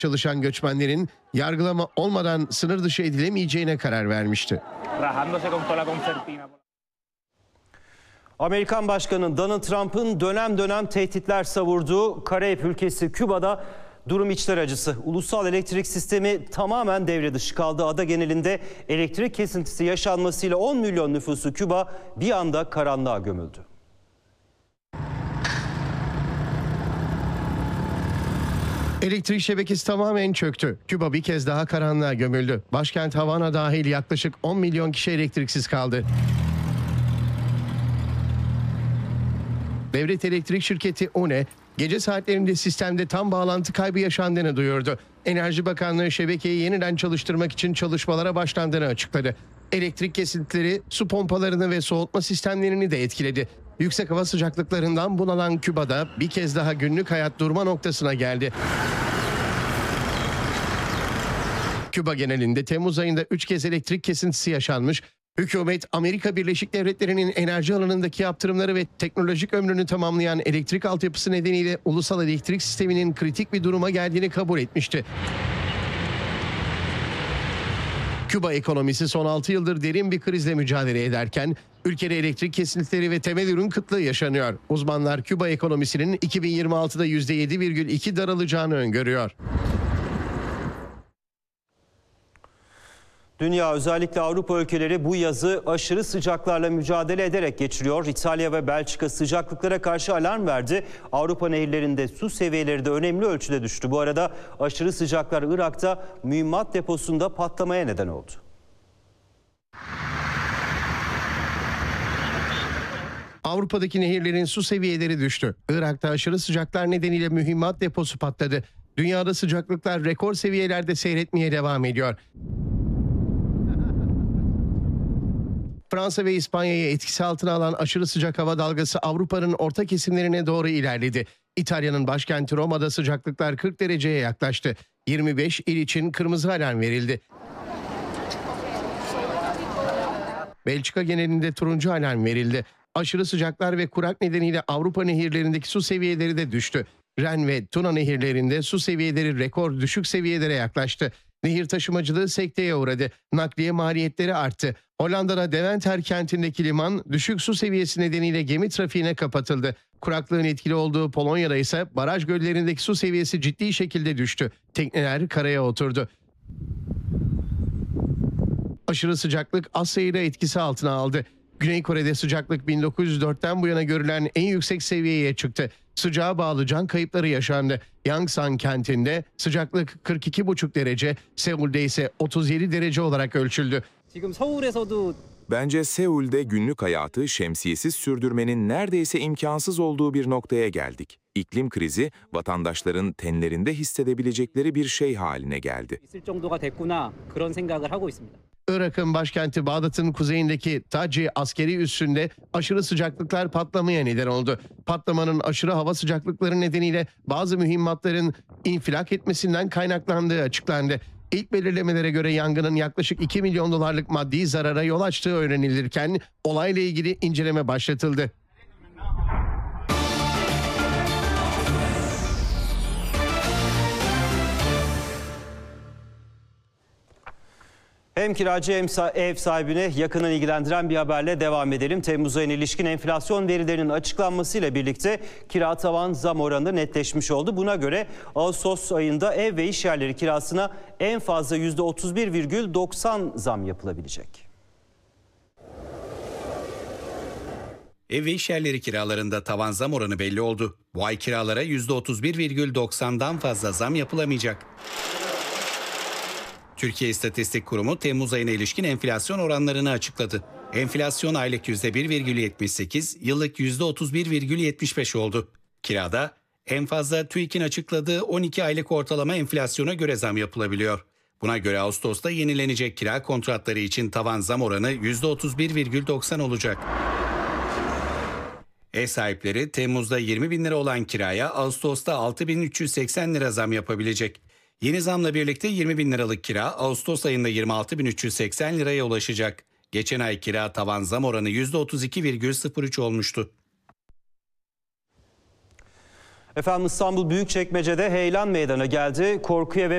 Çalışan göçmenlerin yargılama olmadan sınır dışı edilemeyeceğine karar vermişti. Amerikan Başkanı Donald Trump'ın dönem dönem tehditler savurduğu Karayip ülkesi Küba'da durum içler acısı. Ulusal elektrik sistemi tamamen devre dışı kaldı. Ada genelinde elektrik kesintisi yaşanmasıyla 10 milyon nüfusu Küba bir anda karanlığa gömüldü. Elektrik şebekesi tamamen çöktü. Küba bir kez daha karanlığa gömüldü. Başkent Havana dahil yaklaşık 10 milyon kişi elektriksiz kaldı. Devlet elektrik şirketi UNE, gece saatlerinde sistemde tam bağlantı kaybı yaşandığını duyurdu. Enerji Bakanlığı şebekeyi yeniden çalıştırmak için çalışmalara başlandığını açıkladı. Elektrik kesintileri su pompalarını ve soğutma sistemlerini de etkiledi. Yüksek hava sıcaklıklarından bunalan Küba'da bir kez daha günlük hayat durma noktasına geldi. Küba genelinde Temmuz ayında 3 kez elektrik kesintisi yaşanmış. Hükümet, Amerika Birleşik Devletleri'nin enerji alanındaki yaptırımları ve teknolojik ömrünü tamamlayan elektrik altyapısı nedeniyle ulusal elektrik sisteminin kritik bir duruma geldiğini kabul etmişti. Küba ekonomisi son 6 yıldır derin bir krizle mücadele ederken ülkede elektrik kesintileri ve temel ürün kıtlığı yaşanıyor. Uzmanlar Küba ekonomisinin 2026'da %7,2 daralacağını öngörüyor. Dünya, özellikle Avrupa ülkeleri bu yazı aşırı sıcaklarla mücadele ederek geçiriyor. İtalya ve Belçika sıcaklıklara karşı alarm verdi. Avrupa nehirlerinde su seviyeleri de önemli ölçüde düştü. Bu arada aşırı sıcaklar Irak'ta mühimmat deposunda patlamaya neden oldu. Avrupa'daki nehirlerin su seviyeleri düştü. Irak'ta aşırı sıcaklar nedeniyle mühimmat deposu patladı. Dünyada sıcaklıklar rekor seviyelerde seyretmeye devam ediyor. Fransa ve İspanya'yı etkisi altına alan aşırı sıcak hava dalgası Avrupa'nın orta kesimlerine doğru ilerledi. İtalya'nın başkenti Roma'da sıcaklıklar 40 dereceye yaklaştı. 25 il için kırmızı alarm verildi. Belçika genelinde turuncu alarm verildi. Aşırı sıcaklar ve kurak nedeniyle Avrupa nehirlerindeki su seviyeleri de düştü. Ren ve Tuna nehirlerinde su seviyeleri rekor düşük seviyelere yaklaştı. Nehir taşımacılığı sekteye uğradı. Nakliye maliyetleri arttı. Hollanda'da Deventer kentindeki liman düşük su seviyesi nedeniyle gemi trafiğine kapatıldı. Kuraklığın etkili olduğu Polonya'da ise baraj göllerindeki su seviyesi ciddi şekilde düştü. Tekneler karaya oturdu. Aşırı sıcaklık Asya'yı da etkisi altına aldı. Güney Kore'de sıcaklık 1904'ten bu yana görülen en yüksek seviyeye çıktı. Sıcağa bağlı can kayıpları yaşandı. Yangsan kentinde sıcaklık 42,5 derece, Seul'de ise 37 derece olarak ölçüldü. Bence Seul'de günlük hayatı şemsiyesiz sürdürmenin neredeyse imkansız olduğu bir noktaya geldik. İklim krizi vatandaşların tenlerinde hissedebilecekleri bir şey haline geldi. Irak'ın başkenti Bağdat'ın kuzeyindeki Taci askeri üssünde aşırı sıcaklıklar patlamaya neden oldu. Patlamanın aşırı hava sıcaklıkları nedeniyle bazı mühimmatların infilak etmesinden kaynaklandığı açıklandı. İlk belirlemelere göre yangının yaklaşık 2 milyon dolarlık maddi zarara yol açtığı öğrenilirken olayla ilgili inceleme başlatıldı. Hem kiracı hem ev sahibini yakından ilgilendiren bir haberle devam edelim. Temmuz ayına ilişkin enflasyon verilerinin açıklanmasıyla birlikte kira tavan zam oranı netleşmiş oldu. Buna göre Ağustos ayında ev ve iş yerleri kirasına en fazla %31,90 zam yapılabilecek. Ev ve iş yerleri kiralarında tavan zam oranı belli oldu. Bu ay kiralara %31,90'dan fazla zam yapılamayacak. Türkiye İstatistik Kurumu Temmuz ayına ilişkin enflasyon oranlarını açıkladı. Enflasyon aylık %1,78, yıllık %31,75 oldu. Kirada en fazla TÜİK'in açıkladığı 12 aylık ortalama enflasyona göre zam yapılabiliyor. Buna göre Ağustos'ta yenilenecek kira kontratları için tavan zam oranı %31,90 olacak. Ev sahipleri Temmuz'da 20 bin lira olan kiraya Ağustos'ta 6.380 lira zam yapabilecek. Yeni zamla birlikte 20 bin liralık kira Ağustos ayında 26.380 liraya ulaşacak. Geçen ay kira tavan zam oranı %32,03 olmuştu. Efendim, İstanbul Büyükçekmece'de heyelan meydana geldi. Korkuya ve